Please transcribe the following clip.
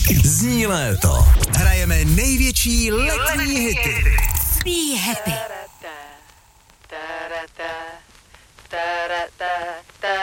Zní léto. Hrajeme největší letní hity. Be happy.